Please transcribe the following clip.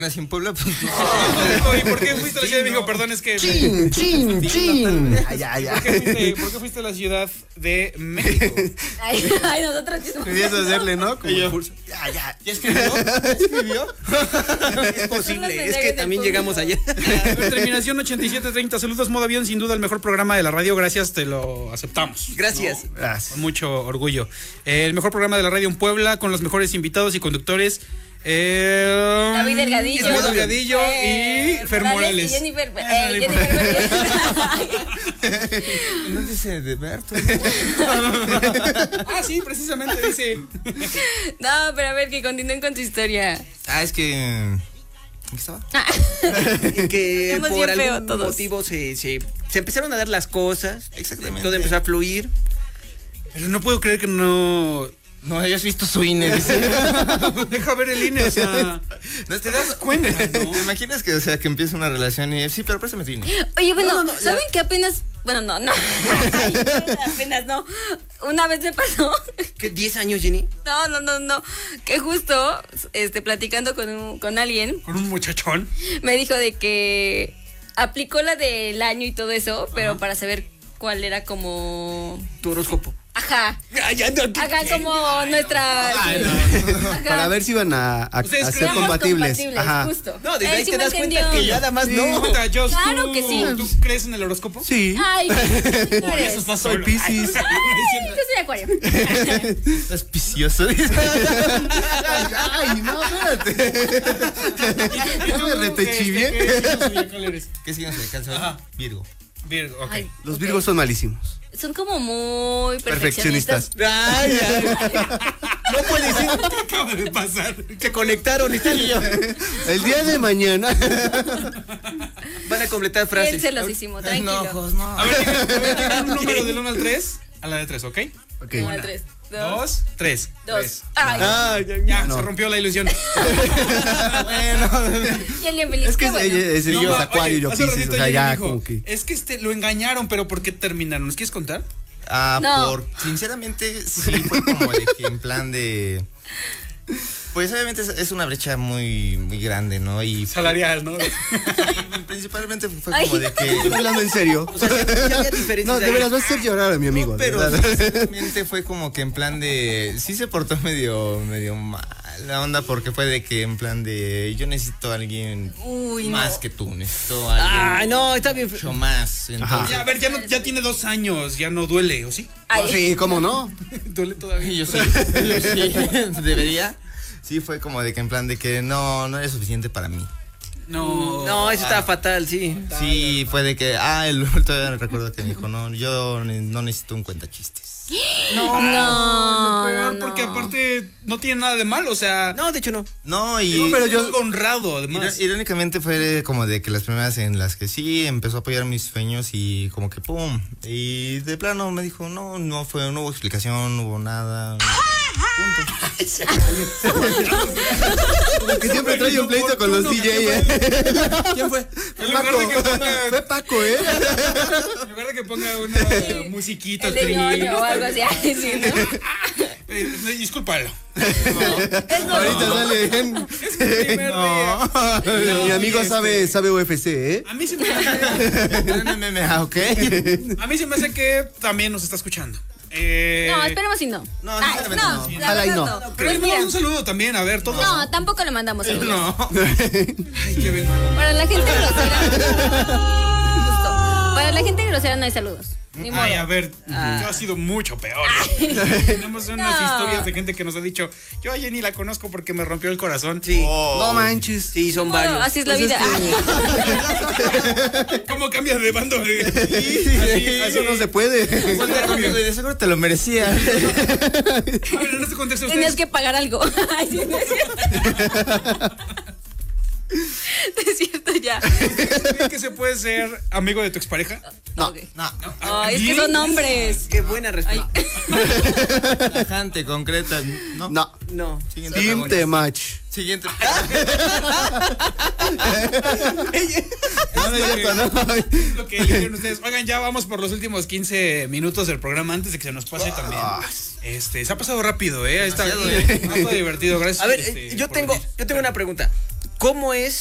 Nací en Puebla, pues. ¿Y por qué fuiste a la Ciudad de México? Perdón, es que. Chin. ¿Por qué fuiste a la Ciudad de México? Ay, nosotros sí somos. Querías hacerle, ¿no? Como Yo. curso. ¿Ya escribió? Es posible, es que también llegamos allá. Terminación 8730. Saludos, Modo Avión, sin duda el mejor programa de la radio. Gracias, te lo aceptamos. Gracias. ¿No? Gracias. Con mucho orgullo. El mejor programa de la radio en Puebla, con los mejores invitados y conductores. David Delgadillo. David Delgadillo y Fer Morales. Jennifer. No dice de Berto. Sí, precisamente dice. No, pero a ver, que continúen con tu historia. Es que. ¿En qué estaba? Que Somos por bien feos algún todos. motivo se empezaron a dar las cosas. Exactamente. Todo empezó a fluir. Pero no puedo creer que no. No hayas visto su INE, dice. Deja ver el INE, o sea. No te das cuenta, ¿no? ¿Te imaginas que, o sea, que empieza una relación y sí, pero préstame tu INE? Oye, bueno, ¿saben que apenas? Bueno, no. Ay, apenas no. Una vez me pasó. ¿Qué? ¿10 años, Jenny? No. Que justo, platicando con alguien, Con un muchachón. me dijo de que aplicó la del año y todo eso, pero para saber cuál era como. Tu horóscopo. Ajá. Ajá, como nuestra. Ajá. Para ver si iban a Ustedes ser creemos compatibles. Ajá. Justo. No, desde Él ahí sí te me das cuenta entendió. que nada más Sí. no. Joss, Claro que sí. ¿Tú crees en el horóscopo? Sí. Ay, ¿qué Por eres? eso estás Soy solo. Piscis. Ay, yo soy Acuario. Estás vicioso, dice. Ay, no, espérate. ¿Y tú, Me repechivié. ¿Qué signo zodiacal eres? ¿Qué signo se alcanza? Ajá. Virgo. Virgo, ok. Ay, Los ok. Virgos son malísimos. Son como muy perfeccionistas. No puede ser. ¿Qué acaba de pasar? Se conectaron. El día de mañana. Van a completar Él frases. celosísimo, tranquilo. Enojos, no. A ver, díganme un número del 1 al 3. A la de 3, ¿ok? Ok. Uno, tres, 2, 3. dos. Ay, Ya, No. se rompió la ilusión. y alguien feliz. Es que qué bueno. es No, yo oye, Acuario y yo hace Piscis. ratito O sea, Jenny ya dijo, como que. es que lo engañaron, pero ¿por qué terminaron? ¿Nos quieres contar? No. Sinceramente, sí fue como de que en plan de. Pues obviamente es una brecha muy, muy grande, ¿no? Y Salarial, ¿no? principalmente fue Ay. como de que. Estoy hablando en serio. O sea, ya había diferencias. No, de ahí. veras, vas a hacer llorar a mi amigo. No, de pero verdad. sinceramente fue como que en plan de. Sí se portó medio mal la onda porque fue de que en plan de. Yo necesito a alguien Uy, no. más que tú. Necesito a alguien. Ah, no, está bien. Mucho más. Entonces, Ya, a ver, ya tiene 2 años, ya no duele, ¿o sí? Ay, Sí, ¿cómo no? Duele todavía. yo sí. Debería. Sí, fue como de que en plan de que no era suficiente para mí. No. No, eso está fatal, sí. Sí, fue de que, todavía recuerdo que me dijo, no, yo no necesito un cuentachistes. no, Peor, no. porque aparte no tiene nada de malo, o sea. No, de hecho no. No, y No, pero yo honrado, además. irónicamente fue como de que las primeras en las que sí empezó a apoyar mis sueños y como que pum. Y de plano me dijo, no hubo explicación, no hubo nada. Que siempre trae un pleito con los DJ, ¿Quién fue? En lugar de que ponga, Fue Paco, en lugar de que ponga una musiquita, El de ñoño o algo así. Ay, sí, ¿no? Discúlpalo. Ahorita sale bien. Es que el primer día. Mi amigo y sabe UFC, ¿eh? A mí se me hace, MMA, ¿ok? a mí se me hace que también nos está escuchando. No, esperemos si no. No, Ay, sinceramente no. la Ojalá y verdad no. no. Pero Pues les mira, mando un saludo también, a ver, todos. no, tampoco le mandamos saludos. No. Ay, qué bien. Para la gente grosera. Justo. Para la gente grosera no hay saludos. Ni modo. Ay, a ver, yo ha sido mucho peor. Tenemos unas No. historias de gente que nos ha dicho, yo a Jenny la conozco porque me rompió el corazón. Sí. No manches. Sí, son Ni modo, varios. así es la Pues vida. ¿Cómo cambias de bando? Eso no se puede. De seguro te lo merecía. A ver, en este contexto Tenías ustedes, que pagar algo. Ay, sí, no es cierto. No es cierto, ya. ¿creen que se puede ser amigo de tu expareja? No. Ok. No, Ay, es que son hombres. Qué buena respuesta. tajante, concreta. No. No. No. Siguiente Team pregunta. the match. Siguiente. No, es lo que eligieron ustedes. Oigan, ya vamos por los últimos 15 minutos del programa antes de que se nos pase también. Se ha pasado rápido, ¿eh? Está divertido, gracias. A ver, por yo tengo venir. una pregunta. ¿Cómo es